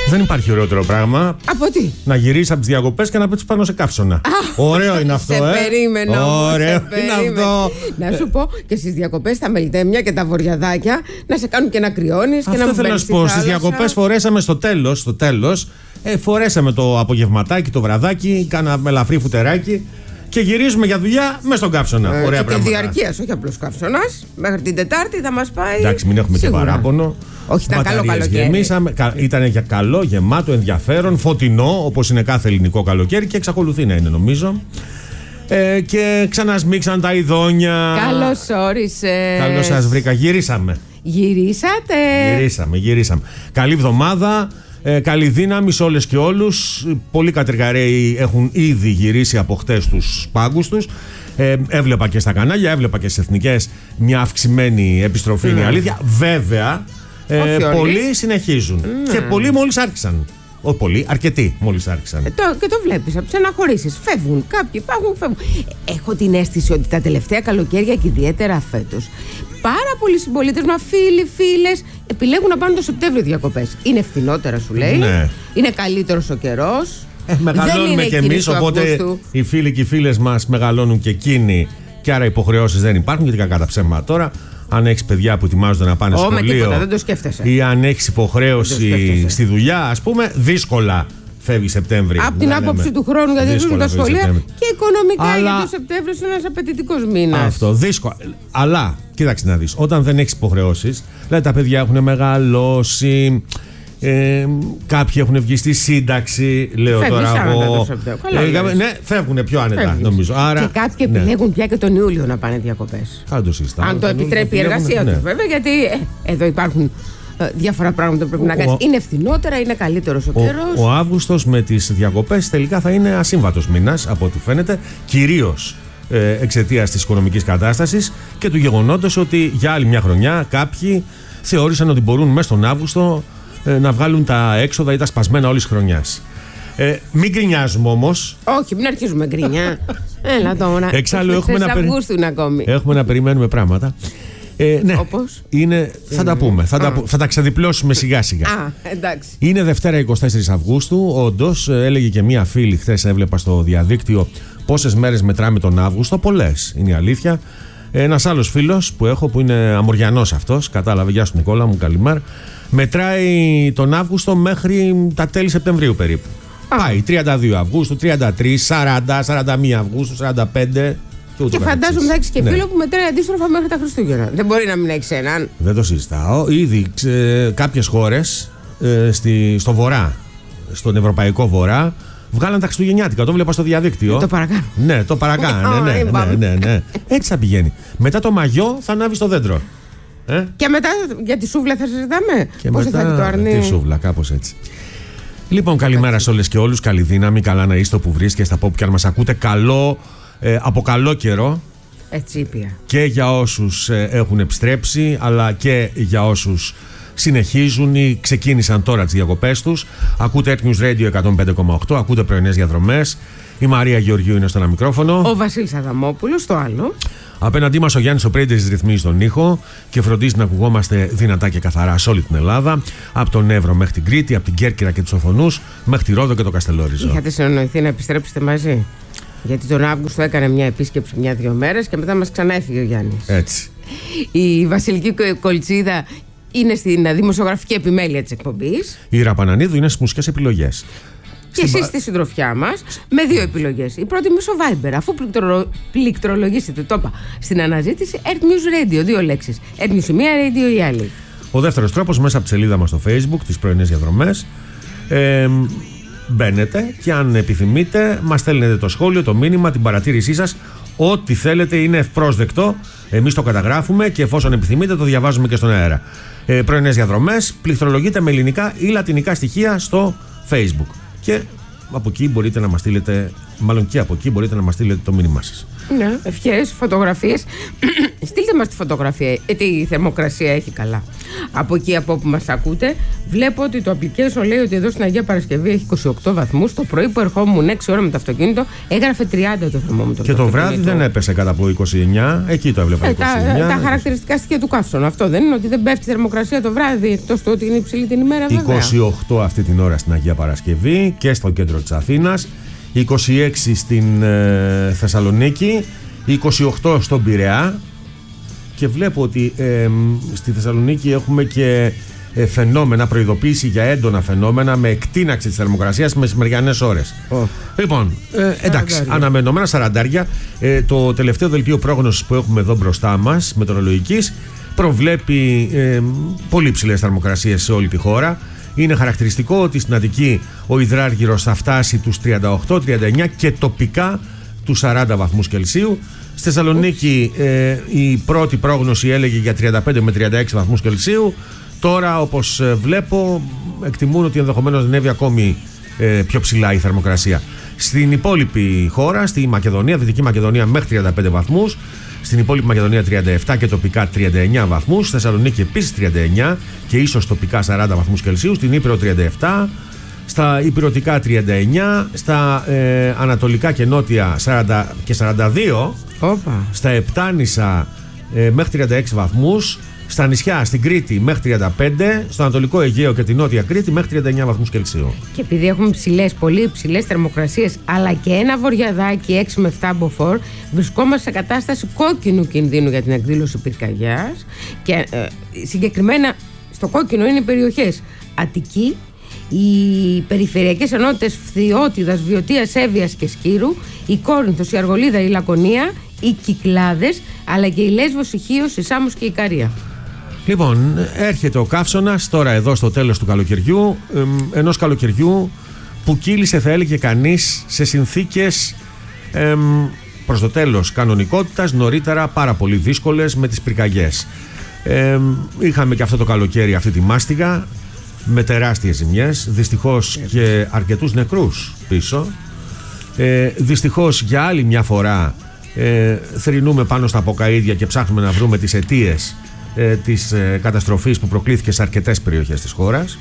Δεν υπάρχει ωραιότερο πράγμα. Από τι? Να γυρίσει από τις διακοπές και να πέτσεις πάνω σε καύσωνα. Ωραίο είναι αυτό, Σε περίμενα. Ωραίο είναι αυτό. Να σου πω και στις διακοπές τα μελιτέμια και τα βορειαδάκια να σε κάνουν και να κρυώνεις και να Αυτό θέλω να σου πω. Στις διακοπές φορέσαμε στο τέλος. Φορέσαμε το απογευματάκι, το βραδάκι, κάναμε ελαφρύ φουτεράκι και γυρίζουμε για δουλειά μέσα στον καύσωνα. Ωραία πράγματα. Και διαρκείας, όχι απλώς καύσωνας. Μέχρι την Τετάρτη θα μας πάει. Εντάξει, μην έχουμε σίγουρα και παράπονο. Όχι, ήταν καλό καλοκαίρι. Γεμίσαμε, ήταν για καλό, γεμάτο, ενδιαφέρον, φωτεινό, όπως είναι κάθε ελληνικό καλοκαίρι και εξακολουθεί να είναι, νομίζω. Και ξανασμίξαν τα ειδόνια. Καλώς όρισες. Καλώς σας βρήκα. Γυρίσαμε. Γυρίσαμε. Καλή εβδομάδα. Καλή δύναμη σε όλες και όλους. Πολλοί κατεργαρέοι έχουν ήδη γυρίσει από χτες τους πάγκους τους. Έβλεπα και στα κανάλια, έβλεπα και στις εθνικές μια αυξημένη επιστροφή, είναι η αλήθεια. Βέβαια, πολλοί συνεχίζουν. Και πολλοί μόλις άρχισαν. Όχι πολλοί, αρκετοί μόλις άρχισαν. Και το βλέπεις από τις αναχωρήσεις. Φεύγουν, κάποιοι υπάρχουν, φεύγουν. Έχω την αίσθηση ότι τα τελευταία καλοκαίρια και ιδιαίτερα φέτος, πάρα πολλοί συμπολίτες μας, φίλες, επιλέγουν να πάνε το Σεπτέμβριο διακοπές. Είναι φθηνότερα, σου λέει. Ναι. Είναι καλύτερος ο καιρός. Μεγαλώνουμε κι εμείς, οπότε οι φίλοι και οι φίλες μας μεγαλώνουν και εκείνοι. Και άρα υποχρεώσεις δεν υπάρχουν, γιατί κακά τα ψέματα τώρα. Αν έχεις παιδιά που ετοιμάζονται να πάνε σχολείο, τίποτα, δεν το σκέφτεσαι. Ή αν έχεις υποχρέωση στη δουλειά, ας πούμε, δύσκολα φεύγει Σεπτέμβρη. Από την άποψη του χρόνου, γιατί ζουν τα σχολεία και οικονομικά, γιατί ο Σεπτέμβριος είναι ένας απαιτητικός μήνας. Αυτό, δύσκολα. Αλλά, κοίταξε να δεις, όταν δεν έχεις υποχρεώσεις, δηλαδή τα παιδιά έχουν μεγαλώσει. Κάποιοι έχουν βγει στη σύνταξη, λέω τώρα εγώ. Ναι, φεύγουν πιο άνετα, νομίζω. Άρα, και κάποιοι επιλέγουν πια και τον Ιούλιο να πάνε διακοπές. Αν το επιτρέπει η εργασία του, βέβαια, γιατί εδώ υπάρχουν διάφορα πράγματα που πρέπει να κάνεις. Είναι φθηνότερα, είναι καλύτερος ο καιρός. Ο Αύγουστος με τις διακοπές τελικά θα είναι ασύμβατος μήνας, από ό,τι φαίνεται, κυρίως εξαιτίας της οικονομικής κατάστασης και του γεγονότος ότι για άλλη μια χρονιά κάποιοι θεώρησαν ότι μπορούν μέσα στον Αύγουστο να βγάλουν τα έξοδα ή τα σπασμένα όλης της χρονιάς. Μην γκρινιάζουμε όμως. Όχι, μην αρχίζουμε γκρινιά. Έλα τώρα. Εξάλλου έχουμε να περιμένουμε πράγματα. Ναι, όπως? Θα τα πούμε. Θα τα ξεδιπλώσουμε σιγά σιγά. Εντάξει. Είναι Δευτέρα 24 Αυγούστου. Όντως, έλεγε και μία φίλη χθες, έβλεπα στο διαδίκτυο πόσες μέρες μετράμε τον Αύγουστο. Πολλές, είναι η αλήθεια. Ένας άλλος φίλος που έχω, που είναι αμοριανός αυτός, κατάλαβε, γεια σου Νικόλα μου, καλημέρα, μετράει τον Αύγουστο μέχρι τα τέλη Σεπτεμβρίου περίπου. Πάει 32 Αυγούστου, 33, 40, 41 Αυγούστου, 45. Και φαντάζομαι θα έχεις και φίλο που μετράει αντίστροφα μέχρι τα Χριστούγεννα. Δεν μπορεί να μην έχεις έναν. Δεν το συζητάω. Ήδη κάποιες χώρες στο βορρά, στον Ευρωπαϊκό Βορρά, βγάλαν τα Χριστουγεννιάτικα. Το βλέπα στο διαδίκτυο. Το παρακάνω. Ναι, το παρακάνω. Ναι. Έτσι θα πηγαίνει. Μετά το μαγιό θα ανάβει στο δέντρο. Και μετά για τη σούβλα θα συζητάμε. Πώς θα το αρνεί. Τη σούβλα, κάπως έτσι. Λοιπόν, καλημέρα σε όλες και όλους. Καλή δύναμη. Καλά να είστε όπου βρίσκεστε, από όπου και αν μας ακούτε. Από καλό καιρό. Έτσι ήπια. Και για όσους έχουν επιστρέψει, αλλά και για όσους συνεχίζουν ή ξεκίνησαν τώρα τις διακοπές τους. Ακούτε Earth News Radio 105,8, ακούτε πρωινές διαδρομές. Η Μαρία Γεωργίου είναι στο ένα μικρόφωνο. Ο Βασίλης Αδαμόπουλος στο άλλο. Απέναντί μας ο Γιάννης ο Πρέντης ρυθμίζει τον ήχο και φροντίζει να ακουγόμαστε δυνατά και καθαρά σε όλη την Ελλάδα. Από τον Εύρο μέχρι την Κρήτη, από την Κέρκυρα και τους Οφωνούς, μέχρι τη Ρόδο και το Καστελόριζο. Είχατε συνεννοηθεί να επιστρέψετε μαζί? Γιατί τον Αύγουστο έκανε μια επίσκεψη 1-2 μέρες και μετά μας ξαναέφυγε ο Γιάννης. Έτσι. Η Βασιλική Κολτσίδα είναι στην δημοσιογραφική επιμέλεια της εκπομπής. Η Ραπανανίδου είναι στις μουσικές επιλογές. Και εσείς στη συντροφιά μας με 2 επιλογές. Η πρώτη μέσω Viber, αφού πληκτρολογήσετε, το είπα, στην αναζήτηση Earth News Radio, 2 λέξεις. Earth News η μία, Radio η άλλη. Ο δεύτερος τρόπος, μέσα από τη σελίδα μας στο Facebook, τις πρωινές διαδρομές. Μπαίνετε και αν επιθυμείτε μας στέλνετε το σχόλιο, το μήνυμα, την παρατήρησή σας. Ό,τι θέλετε είναι ευπρόσδεκτο. Εμείς το καταγράφουμε και εφόσον επιθυμείτε το διαβάζουμε και στον αέρα. Πρωινές διαδρομές, πληκτρολογείτε με ελληνικά ή λατινικά στοιχεία στο Facebook. Και από εκεί μπορείτε να μας στείλετε μάλλον και από εκεί μπορείτε να μας στείλετε το μήνυμά σας. Ναι, ευχές, φωτογραφίες. Στείλτε μας τη φωτογραφία, η θερμοκρασία έχει καλά. Από εκεί από όπου μας ακούτε, βλέπω ότι το application λέει ότι εδώ στην Αγία Παρασκευή έχει 28 βαθμούς. Το πρωί που ερχόμουν 6 ώρα με το αυτοκίνητο έγραφε 30 το θερμόμετρο. Και το βράδυ δεν έπεσε κάτω από 29, εκεί το έβλεπα 29. Τα χαρακτηριστικά στοιχεία του καύσωνα. Αυτό δεν είναι ότι δεν πέφτει η θερμοκρασία το βράδυ, εκτός του ότι είναι υψηλή την ημέρα, βέβαια. 28 αυτή την ώρα στην Αγία Παρασκευή και στο κέντρο της Αθήνας. 26 στην Θεσσαλονίκη, 28 στον Πειραιά και βλέπω ότι στη Θεσσαλονίκη έχουμε και φαινόμενα, προειδοποίηση για έντονα φαινόμενα με εκτείναξη της θερμοκρασίας στις μεσημεριανές ώρες. Λοιπόν, εντάξει, αναμενόμενα 40. Το τελευταίο δελτίο πρόγνωσης που έχουμε εδώ μπροστά μας, μετεωρολογικής, προβλέπει πολύ ψηλές θερμοκρασίες σε όλη τη χώρα. Είναι χαρακτηριστικό ότι στην Αττική ο υδράργυρος θα φτάσει τους 38-39 και τοπικά τους 40 βαθμούς Κελσίου. Στη Θεσσαλονίκη η πρώτη πρόγνωση έλεγε για 35 με 36 βαθμούς Κελσίου. Τώρα, όπως βλέπω, εκτιμούν ότι ενδεχομένως ανέβει ακόμη πιο ψηλά η θερμοκρασία. Στην υπόλοιπη χώρα, στη Μακεδονία, Δυτική Μακεδονία μέχρι 35 βαθμούς. Στην υπόλοιπη Μακεδονία 37 και τοπικά 39 βαθμούς. Στη Θεσσαλονίκη επίσης 39 και ίσως τοπικά 40 βαθμούς Κελσίου. Στην Ήπειρο 37. Στα υπηρετικά 39. Στα ανατολικά και νότια 40 και 42. Στα Επτάνησα μέχρι 36 βαθμούς. Στα νησιά, στην Κρήτη μέχρι 35, στο Ανατολικό Αιγαίο και την Νότια Κρήτη μέχρι 39 βαθμούς Κελσίου. Και επειδή έχουμε πολύ υψηλές θερμοκρασίες, αλλά και ένα βορειαδάκι 6 με 7 μποφόρ, βρισκόμαστε σε κατάσταση κόκκινου κινδύνου για την εκδήλωση πυρκαγιάς. Και συγκεκριμένα στο κόκκινο είναι οι περιοχές Αττική, οι περιφερειακές ενότητες Φθιώτιδας, Βιωτίας, Εύβοιας και Σκύρου, η Κόρινθος, η Αργολίδα, η Λακωνία, οι Κυκλάδες, αλλά και η Λέσβος, η Χίος, η Σάμος και η Ικαρία. Λοιπόν, έρχεται ο καύσωνας τώρα εδώ στο τέλος του καλοκαιριού, ενός καλοκαιριού που κύλησε, θα έλεγε κανείς, σε συνθήκες προς το τέλος κανονικότητας, νωρίτερα πάρα πολύ δύσκολες με τις πυρκαγιές. Είχαμε και αυτό το καλοκαίρι αυτή τη μάστιγα με τεράστιες ζημιές, δυστυχώς και αρκετούς νεκρούς πίσω. Δυστυχώς για άλλη μια φορά θρηνούμε πάνω στα αποκαΐδια και ψάχνουμε να βρούμε τις αιτίες της καταστροφής που προκλήθηκε σε αρκετές περιοχές της χώρας,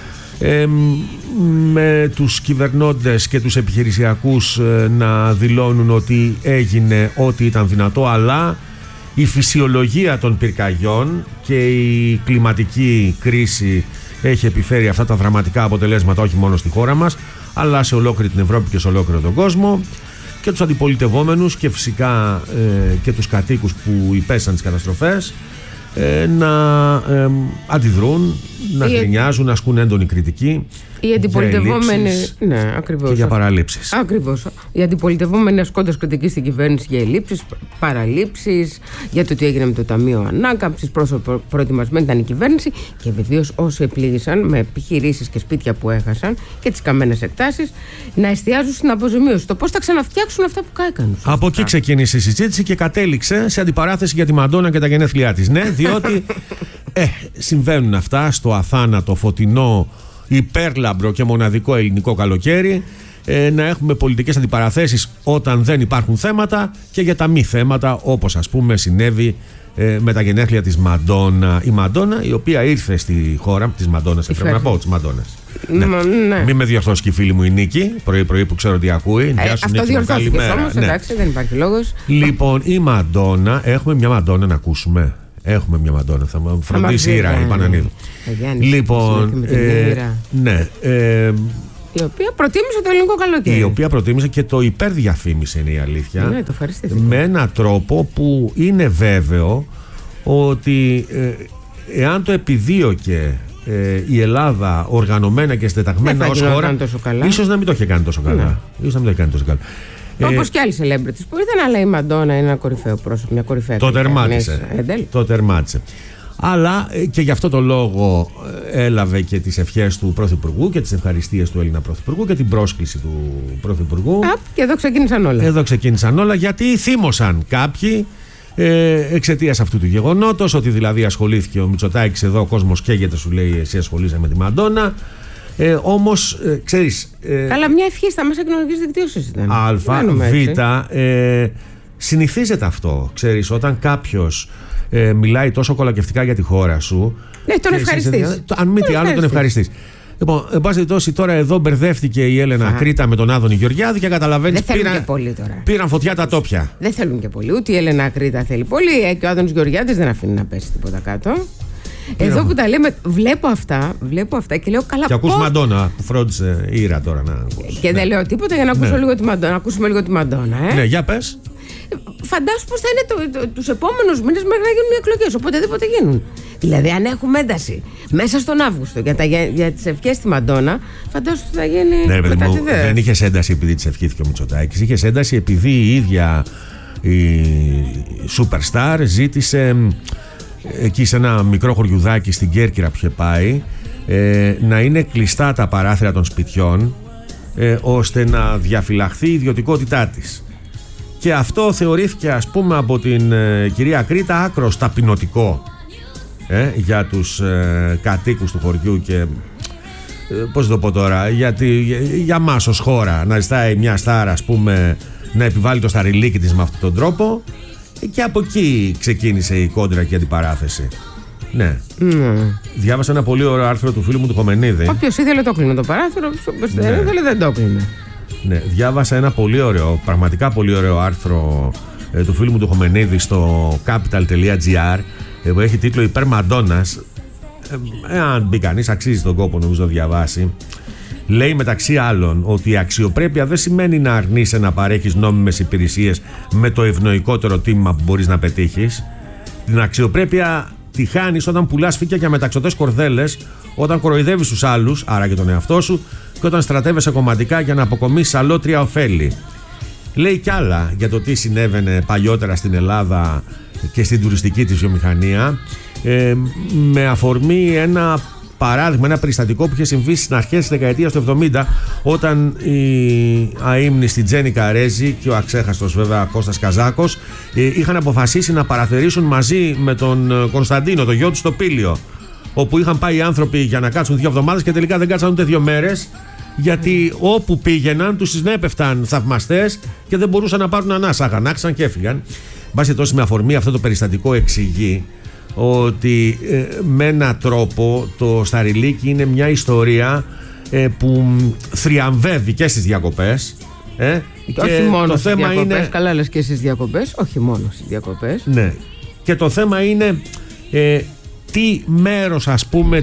με τους κυβερνώντες και τους επιχειρησιακούς να δηλώνουν ότι έγινε ό,τι ήταν δυνατό, αλλά η φυσιολογία των πυρκαγιών και η κλιματική κρίση έχει επιφέρει αυτά τα δραματικά αποτελέσματα όχι μόνο στη χώρα μας, αλλά σε ολόκληρη την Ευρώπη και σε ολόκληρο τον κόσμο, και τους αντιπολιτευόμενους και φυσικά και τους κατοίκους που υπέστησαν τις καταστροφές να αντιδρούν, να γκρινιάζουν, να ασκούν έντονη κριτική. Οι αντιπολιτευόμενοι. Ναι, ακριβώς. Και για παραλήψεις. Ακριβώς. Οι αντιπολιτευόμενοι ασκώντας κριτική στην κυβέρνηση για ελλείψεις, παραλήψεις, για το τι έγινε με το Ταμείο Ανάκαμψης, προετοιμασμένη ήταν η κυβέρνηση, και βεβαίως όσοι επλήγησαν με επιχειρήσεις και σπίτια που έχασαν και τις καμένες εκτάσεις, να εστιάζουν στην αποζημίωση. Το πώς θα ξαναφτιάξουν αυτά που κάηκαν. Από εκεί ξεκίνησε η συζήτηση και κατέληξε σε αντιπαράθεση για τη Μαντόνα και τα γενέθλιά της. Ναι, διότι συμβαίνουν αυτά στο αθάνατο, φωτεινό, υπέρλαμπρο και μοναδικό ελληνικό καλοκαίρι, να έχουμε πολιτικές αντιπαραθέσεις όταν δεν υπάρχουν θέματα και για τα μη θέματα, όπως ας πούμε συνέβη με τα γενέθλια της Μαντόνα. Η Μαντόνα, η οποία ήρθε στη χώρα της Μαντόνας, πρέπει να πω, της Μαντόνας. Ναι. Μην με διορθώσει και η φίλη μου η Νίκη, πρωί-πρωί που ξέρω ότι ακούει. Αυτό διορθώθηκε όμως, εντάξει, δεν υπάρχει λόγος. Λοιπόν, η Μαντόνα, έχουμε μια Μαντόνα να ακούσουμε. Έχουμε μια Μαντόνα, θα φροντίσει η Ήρα, η Πανανίδου. Λοιπόν, ναι. Η οποία προτίμησε το ελληνικό καλοκαίρι. Η οποία προτίμησε και το υπερδιαφήμισε, είναι η αλήθεια. Ναι, το ευχαριστήθηκα. Με έναν τρόπο που είναι βέβαιο ότι εάν το επιδίωκε η Ελλάδα οργανωμένα και συντεταγμένα ως χώρα, ίσως να μην το είχε κάνει τόσο καλά. Ίσως να μην το είχε κάνει τόσο καλά. Όπως και άλλοι celebrities που ήρθαν, αλλά η Μαντόνα είναι ένα κορυφαίο πρόσωπο, μια κορυφαία. Το τερμάτισε. Αλλά και γι' αυτό το λόγο έλαβε και τις ευχές του Πρωθυπουργού και τις ευχαριστίες του Έλληνα Πρωθυπουργού και την πρόσκληση του Πρωθυπουργού. Και εδώ ξεκίνησαν όλα. Εδώ ξεκίνησαν όλα, γιατί θύμωσαν κάποιοι εξαιτίας αυτού του γεγονότος, ότι δηλαδή ασχολήθηκε ο Μητσοτάκης, εδώ ο κόσμος καίγεται, σου λέει, εσύ ασχολείσαι με τη Μαντόνα. Όμως, ξέρεις. Καλά, μια ευχή στα μέσα κοινωνικής δικτύωσης ήταν. Α, Β, συνηθίζεται αυτό. Ξέρεις, όταν κάποιος μιλάει τόσο κολακευτικά για τη χώρα σου. Ναι, τον ευχαριστείς. Αν μη τι άλλο, τον ευχαριστείς. Λοιπόν, εν πάση περιπτώσει, τώρα εδώ μπερδεύτηκε η Έλενα Κρήτα με τον Άδωνη Γεωργιάδη και καταλαβαίνεις. Πήραν φωτιά τα τόπια. Δεν θέλουν και πολύ. Ούτε η Έλενα Κρήτα θέλει πολύ. Και ο Άδωνης Γεωργιάδης δεν αφήνει να πέσει τίποτα κάτω. Εδώ που τα λέμε, βλέπω αυτά και λέω καλά. Και ακούς Μαντόνα που φρόντισε η Ήρα τώρα να ακούσει. Και δεν λέω τίποτα για να ακούσω λίγο τη Μαντόνα. Να ακούσουμε λίγο τη Μαντόνα. Ναι, για πες. Φαντάσου πως θα είναι τους επόμενους μήνες μέχρι να γίνουν οι εκλογές. Οποτεδήποτε γίνουν. Δηλαδή, αν έχουμε ένταση μέσα στον Αύγουστο για τις ευχές στη Μαντόνα, φαντάσου τι θα γίνει. Ναι, παιδί μου, δεν είχες ένταση επειδή της ευχήθηκε ο Μητσοτάκης. Είχες ένταση επειδή η ίδια η Superstar ζήτησε εκεί σε ένα μικρό χωριουδάκι στην Κέρκυρα που είχε πάει να είναι κλειστά τα παράθυρα των σπιτιών ώστε να διαφυλαχθεί η ιδιωτικότητά της. Και αυτό θεωρήθηκε, ας πούμε, από την κυρία Κρήτα άκρος ταπεινωτικό για τους κατοίκους του χωριού και πώς το πω τώρα, για μας ως χώρα να ζητάει μια στάρα, ας πούμε, να επιβάλλει το σταριλίκι της με αυτόν τον τρόπο, και από εκεί ξεκίνησε η κόντρα και η αντιπαράθεση. Ναι. Διάβασα ένα πολύ ωραίο άρθρο του φίλου μου του Χομενίδη. Όποιος ήθελε το κλείνει το παράθυρο, όποιος δεν ήθελε δεν το κλείνει. Ναι, διάβασα ένα πολύ ωραίο, πραγματικά πολύ ωραίο άρθρο του φίλου μου του Χομενίδη στο capital.gr που έχει τίτλο «Υπέρ Μαντώνας». Αν μπει κανείς, αξίζει τον κόπο νομίζω να διαβάσει. Λέει μεταξύ άλλων ότι η αξιοπρέπεια δεν σημαίνει να αρνείσαι να παρέχεις νόμιμες υπηρεσίες με το ευνοϊκότερο τίμημα που μπορείς να πετύχεις. Την αξιοπρέπεια τη χάνεις όταν πουλάς φύκια για μεταξωτές κορδέλες, όταν κοροϊδεύεις τους άλλους, άρα και τον εαυτό σου, και όταν στρατεύεσαι κομματικά για να αποκομίσεις αλότρια ωφέλη. Λέει κι άλλα για το τι συνέβαινε παλιότερα στην Ελλάδα και στην τουριστική της βιομηχανία, με αφορμή ένα παράδειγμα, ένα περιστατικό που είχε συμβεί στις αρχές της δεκαετίας του 70, όταν η αείμνηστη Τζέννη Καρέζη και ο αξέχαστος βέβαια Κώστας Καζάκος είχαν αποφασίσει να παραθερήσουν μαζί με τον Κωνσταντίνο, το γιο του, στο Πήλιο, όπου είχαν πάει οι άνθρωποι για να κάτσουν 2 εβδομάδες και τελικά δεν κάτσαν ούτε 2 μέρες, γιατί όπου πήγαιναν τους συνέπεφταν θαυμαστές και δεν μπορούσαν να πάρουν ανάσα. Αγανάξαν και έφυγαν. Μπάσε τόσο με αφορμή αυτό το περιστατικό εξηγεί ότι με έναν τρόπο το Σταριλίκι είναι μια ιστορία που θριαμβεύει και στις διακοπές. Και όχι μόνο στις διακοπές, είναι... καλά λες και στις διακοπές, όχι μόνο στις διακοπές. Ναι. Και το θέμα είναι τι μέρος, ας πούμε,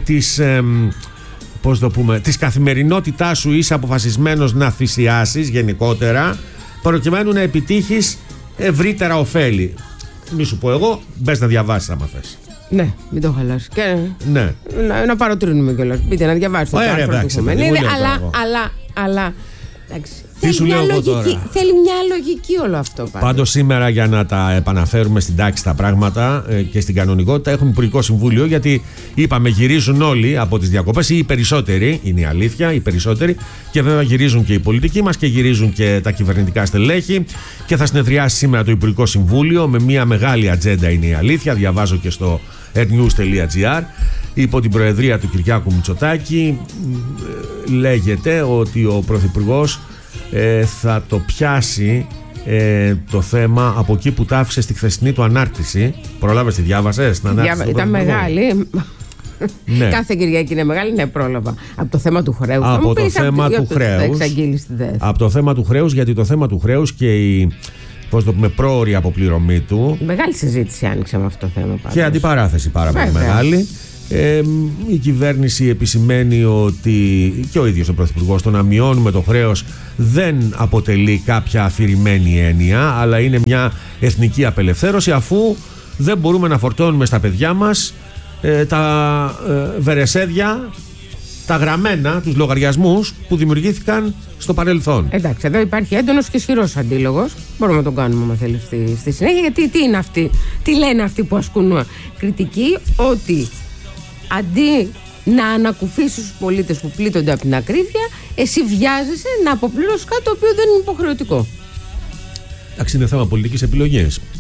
της καθημερινότητάς σου είσαι αποφασισμένος να θυσιάσεις γενικότερα, προκειμένου να επιτύχεις ευρύτερα ωφέλη. Μη σου πω εγώ, μπες να διαβάσεις άμα θες. Ναι, μην το χαλάσεις. Και ναι. Να παροτρύνουμε κιόλας. Μπείτε να διαβάσετε το άρθρο του Χομενίδη. Αλλά εντάξει. Θέλει μια λογική όλο αυτό. Πάντως σήμερα, για να τα επαναφέρουμε στην τάξη τα πράγματα και στην κανονικότητα, έχουμε Υπουργικό Συμβούλιο, γιατί είπαμε γυρίζουν όλοι από τις διακοπές, ή οι περισσότεροι, είναι η αλήθεια, οι περισσότεροι, και βέβαια γυρίζουν και οι πολιτικοί μας και γυρίζουν και τα κυβερνητικά στελέχη, και θα συνεδριάσει σήμερα το Υπουργικό Συμβούλιο με μια μεγάλη ατζέντα, είναι η αλήθεια. Διαβάζω και στο airnews.gr, υπό την προεδρία του Κυριάκου Μητσοτάκη. Λέγεται ότι ο Πρωθυπουργός θα το πιάσει το θέμα από εκεί που τα άφησε στη χθεσινή του ανάρτηση. Προλάβες, τη διάβασες? Ήταν μεγάλη. Ναι. Κάθε Κυριακή είναι μεγάλη, ναι, πρόλαβα. Από το θέμα του χρέους. Από το θέμα του χρέους. Από το θέμα του χρέους, γιατί το θέμα του χρέους και η πρόωρη αποπληρωμή του. Μεγάλη συζήτηση άνοιξε με αυτό το θέμα πάντως. Και αντιπαράθεση πάρα πολύ μεγάλη. Η κυβέρνηση επισημαίνει ότι, και ο ίδιος ο Πρωθυπουργός, το να μειώνουμε το χρέος δεν αποτελεί κάποια αφηρημένη έννοια, αλλά είναι μια εθνική απελευθέρωση, αφού δεν μπορούμε να φορτώνουμε στα παιδιά μας τα βερεσέδια, τα γραμμένα, τους λογαριασμούς που δημιουργήθηκαν στο παρελθόν. Εντάξει, εδώ υπάρχει έντονος και ισχυρός αντίλογος. Μπορούμε να τον κάνουμε, αν θέλει, στη συνέχεια. Γιατί τι είναι αυτοί, τι λένε αυτοί που ασκούν κριτική? Ότι αντί να ανακουφίσεις τους πολίτες που πλήττονται από την ακρίβεια, εσύ βιάζεσαι να αποπληρώσεις κάτι το οποίο δεν είναι υποχρεωτικό. Εντάξει, είναι θέμα πολιτικής επιλογής.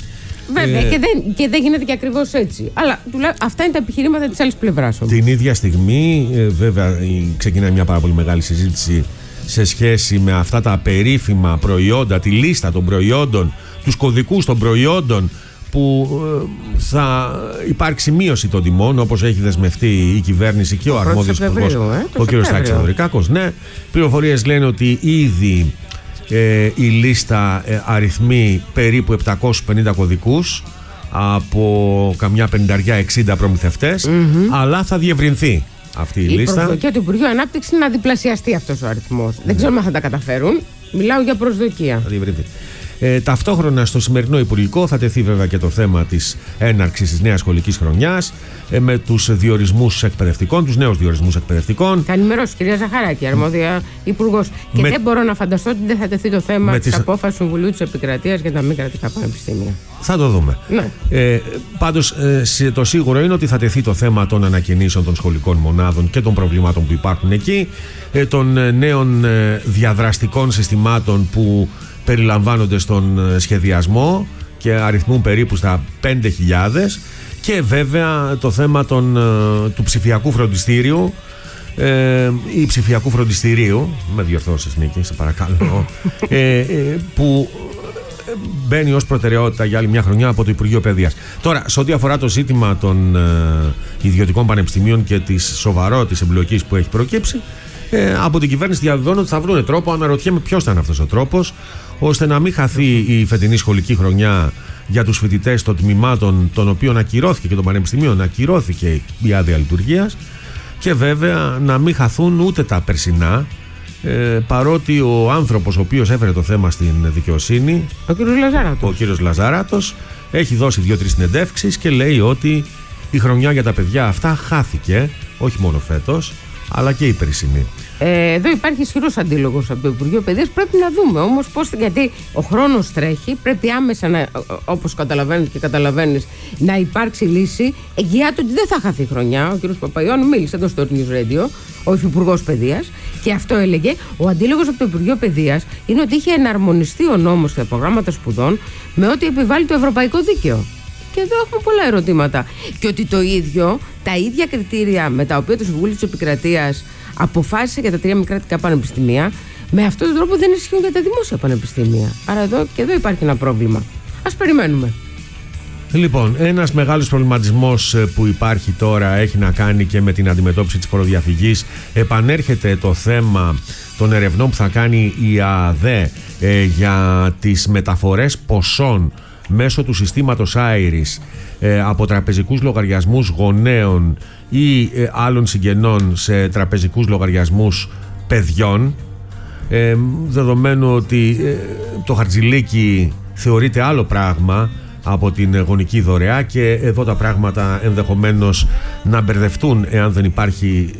Βέβαια, και δεν γίνεται και ακριβώς έτσι. Αλλά αυτά είναι τα επιχειρήματα της άλλης πλευράς. Την ίδια στιγμή, βέβαια, ξεκινάει μια πάρα πολύ μεγάλη συζήτηση σε σχέση με αυτά τα περίφημα προϊόντα, τη λίστα των προϊόντων, τους κωδικούς των προϊόντων, που θα υπάρξει μείωση των τιμών, όπως έχει δεσμευτεί η κυβέρνηση και ο αρμόδιος υπουργός, ο κ. Τάκης Θεοδωρικάκος. Ναι, πληροφορίες λένε ότι ήδη η λίστα αριθμεί περίπου 750 κωδικούς από καμιά 50-60 προμηθευτές, αλλά θα διευρυνθεί αυτή η λίστα. Η προσδοκία του Υπουργείου Ανάπτυξης είναι να διπλασιαστεί αυτός ο αριθμός. Δεν ξέρουμε αν θα τα καταφέρουν. Μιλάω για προσδοκία. Θα διευρυνθεί. Ταυτόχρονα στο σημερινό Υπουργικό θα τεθεί βέβαια και το θέμα της έναρξης της νέας σχολικής χρονιάς, με τους διορισμούς εκπαιδευτικών, τους νέους διορισμούς εκπαιδευτικών. Καλημερός, κυρία Ζαχαράκη, αρμόδια υπουργός. Και δεν μπορώ να φανταστώ ότι δεν θα τεθεί το θέμα της απόφασης του Συμβουλίου της Επικρατείας για τα μη κρατικά πανεπιστήμια. Θα το δούμε. Ναι. Πάντως, το σίγουρο είναι ότι θα τεθεί το θέμα των ανακαινήσεων των σχολικών μονάδων και των προβλημάτων που υπάρχουν εκεί, των νέων διαδραστικών συστημάτων που περιλαμβάνονται στον σχεδιασμό και αριθμούν περίπου στα 5.000, και βέβαια το θέμα του ψηφιακού φροντιστήριου ή ψηφιακού φροντιστηρίου, με διορθώσεις Νίκη, σε παρακαλώ, που μπαίνει ως προτεραιότητα για άλλη μια χρονιά από το Υπουργείο Παιδείας. Τώρα, σε ό,τι αφορά το ζήτημα των ιδιωτικών πανεπιστημίων και της σοβαρότητας εμπλοκής που έχει προκύψει, από την κυβέρνηση διαβεβαιώνω ότι θα βρουν τρόπο. Αναρωτιέμαι ποιος θα είναι αυτός ο τρόπος, ώστε να μην χαθεί η φετινή σχολική χρονιά για τους φοιτητές των τμήματων των οποίων ακυρώθηκε, και των πανεπιστημίων ακυρώθηκε η άδεια λειτουργίας, και βέβαια να μην χαθούν ούτε τα περσινά, παρότι ο άνθρωπος ο οποίος έφερε το θέμα στην δικαιοσύνη, ο κύριος Λαζάρατος, έχει δώσει 2-3 συνεντεύξεις και λέει ότι η χρονιά για τα παιδιά αυτά χάθηκε, όχι μόνο φέτος, αλλά και η περσινή. Εδώ υπάρχει ισχυρός αντίλογος από το Υπουργείο Παιδείας. Πρέπει να δούμε όμως πώς, γιατί ο χρόνος τρέχει. Πρέπει άμεσα, όπως καταλαβαίνεις και καταλαβαίνεις, να υπάρξει λύση. Εγγυάται ότι δεν θα χαθεί χρονιά. Ο κ. Παπαϊώνου μίλησε εδώ στο News Radio, ο Υφυπουργός Παιδείας, και αυτό έλεγε. Ο αντίλογος από το Υπουργείο Παιδείας είναι ότι είχε εναρμονιστεί ο νόμος για προγράμματα σπουδών με ό,τι επιβάλλει το Ευρωπαϊκό Δίκαιο. Και εδώ έχουμε πολλά ερωτήματα. Και ότι τα ίδια κριτήρια με τα οποία το Συμβούλιο της Επικρατείας αποφάσισε για τα 3 μη κρατικά πανεπιστημία, με αυτόν τον τρόπο δεν ισχύουν για τα δημόσια πανεπιστήμια. Άρα εδώ υπάρχει ένα πρόβλημα. Ας περιμένουμε. Λοιπόν, ένας μεγάλος προβληματισμός που υπάρχει τώρα έχει να κάνει και με την αντιμετώπιση της φοροδιαφυγής. Επανέρχεται το θέμα των ερευνών που θα κάνει η ΑΔΕ για τις μεταφορές ποσών μέσω του συστήματος Άιρις από τραπεζικούς λογαριασμούς γονέων ή άλλων συγγενών σε τραπεζικούς λογαριασμούς παιδιών, δεδομένου ότι το χαρτζηλίκι θεωρείται άλλο πράγμα από την γονική δωρεά, και εδώ τα πράγματα ενδεχομένως να μπερδευτούν εάν δεν υπάρχει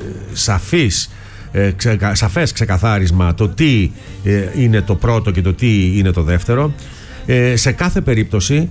σαφές ξεκαθάρισμα το τι είναι το πρώτο και το τι είναι το δεύτερο. Σε κάθε περίπτωση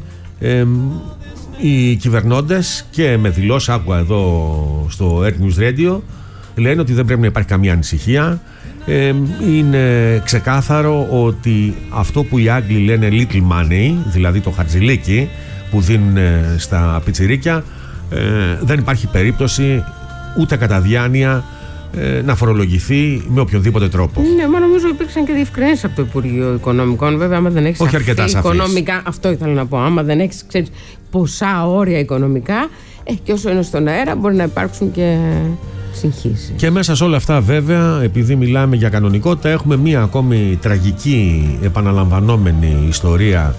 οι κυβερνώντες, και με δηλώσεις άκουγα εδώ στο Air News Radio, λένε ότι δεν πρέπει να υπάρχει καμία ανησυχία. Είναι ξεκάθαρο ότι αυτό που οι Άγγλοι λένε little money, δηλαδή το χαρτζηλίκι που δίνουν στα πιτσιρίκια, δεν υπάρχει περίπτωση ούτε κατά διάνοια να φορολογηθεί με οποιονδήποτε τρόπο. Ναι, μα νομίζω υπήρξαν και διευκρινήσεις από το Υπουργείο Οικονομικών. Βέβαια, άμα δεν έχεις όχι αρκετά οικονομικά, αυτό ήθελα να πω. Άμα δεν έχεις, ξέρεις, ποσά όρια οικονομικά, και όσο είναι στον αέρα, μπορεί να υπάρξουν και συγχύσεις. Και μέσα σε όλα αυτά, βέβαια, επειδή μιλάμε για κανονικότητα, έχουμε μία ακόμη τραγική, επαναλαμβανόμενη ιστορία.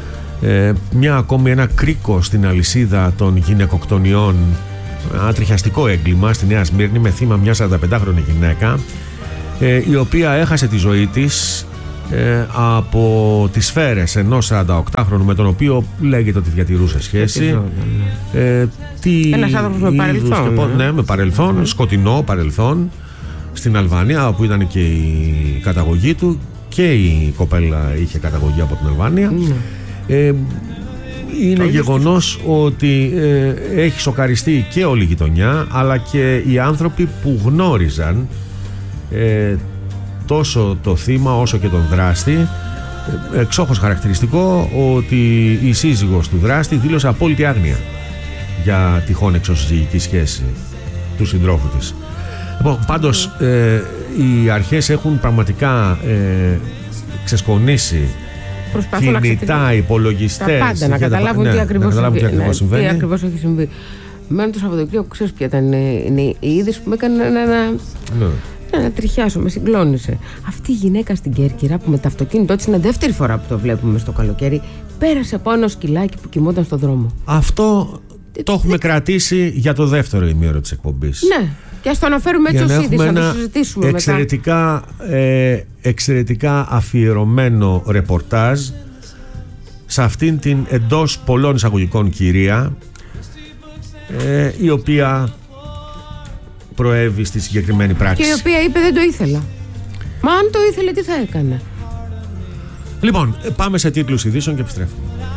Ένα κρίκο στην αλυσίδα των γυναικοκτονιών. Ένα τριχιαστικό έγκλημα στη Νέα Σμύρνη με θύμα μια 45χρονη γυναίκα, η οποία έχασε τη ζωή της από τις σφαίρες ενός 48χρονου με τον οποίο λέγεται ότι διατηρούσε σχέση. Ένας άνθρωπος με παρελθόν. Ναι, με παρελθόν, σκοτεινό παρελθόν, στην Αλβανία, όπου ήταν και η καταγωγή του, και η κοπέλα είχε καταγωγή από την Αλβανία. Είναι γεγονός ότι έχει σοκαριστεί και όλη η γειτονιά, αλλά και οι άνθρωποι που γνώριζαν τόσο το θύμα όσο και τον δράστη, εξόχως χαρακτηριστικό ότι η σύζυγος του δράστη δήλωσε απόλυτη άγνοια για τυχόν εξωσυζυγική σχέση του συντρόφου της. Πάντως οι αρχές έχουν πραγματικά ξεσκονίσει κινητά, υπολογιστές, τα πάντα, να καταλάβουν τι ακριβώς έχει συμβεί. Μένω το Σαββατοκύριακο, ξέρεις ποια ήταν η είδηση που με έκανε να τριχιάσω, με συγκλώνησε. Αυτή η γυναίκα στην Κέρκυρα που με το αυτοκίνητο, έτσι είναι δεύτερη φορά που το βλέπουμε στο καλοκαίρι, πέρασε από ένα σκυλάκι που κοιμόταν στον δρόμο. Αυτό το έχουμε κρατήσει για το δεύτερο ημίωρο της εκπομπής. Ναι, και ας το αναφέρουμε έτσι ως είδηση, να το συζητήσουμε εξαιρετικά αφιερωμένο ρεπορτάζ σε αυτήν την εντός πολλών εισαγωγικών κυρία, η οποία προέβη στη συγκεκριμένη πράξη. Και η οποία είπε δεν το ήθελα. Μα αν το ήθελε τι θα έκανε? Λοιπόν, πάμε σε τίτλους ειδήσεων και επιστρέφουμε.